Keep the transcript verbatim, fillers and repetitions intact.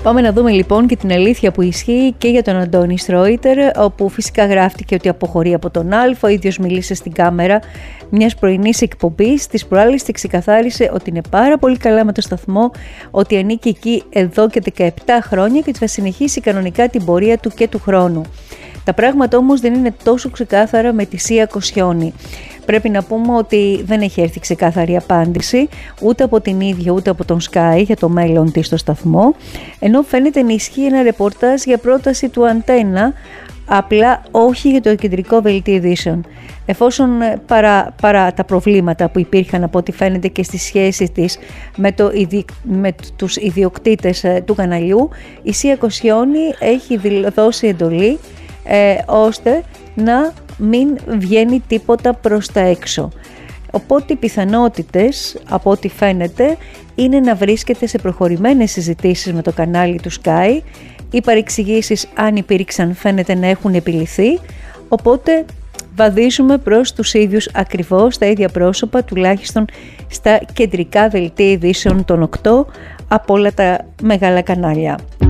Πάμε να δούμε λοιπόν και την αλήθεια που ισχύει και για τον Αντώνη Στρόιτερ, όπου φυσικά γράφτηκε ότι αποχωρεί από τον Α. Ο ίδιος μίλησε στην κάμερα μιας πρωινής εκπομπής. Της προάλλης τη ξεκαθάρισε ότι είναι πάρα πολύ καλά με το σταθμό, ότι ανήκει εκεί εδώ και δεκαεπτά χρόνια και ότι θα συνεχίσει κανονικά την πορεία του και του χρόνου. Τα πράγματα όμως δεν είναι τόσο ξεκάθαρα με τη Σία Κοσιόνη. Πρέπει να πούμε ότι δεν έχει έρθει ξεκάθαρη απάντηση ούτε από την ίδια ούτε από τον Sky για το μέλλον της στο σταθμό, ενώ φαίνεται να ισχύει ένα ρεπορτάζ για πρόταση του Αντένα, απλά όχι για το κεντρικό δελτίο ειδήσεων. Εφόσον παρά, παρά τα προβλήματα που υπήρχαν από ό,τι φαίνεται και στη σχέση της με, το, με τους ιδιοκτήτες του καναλιού, η Σία Κοσιόνη έχει δώσει εντολή ε, ώστε να μην βγαίνει τίποτα προς τα έξω. Οπότε οι πιθανότητες, από ό,τι φαίνεται, είναι να βρίσκεται σε προχωρημένες συζητήσεις με το κανάλι του Sky. Οι παρεξηγήσεις, αν υπήρξαν, φαίνεται να έχουν επιληθεί, οπότε βαδίζουμε προς τους ίδιους ακριβώς, τα ίδια πρόσωπα, τουλάχιστον στα κεντρικά δελτία ειδήσεων των οκτώ από όλα τα μεγάλα κανάλια.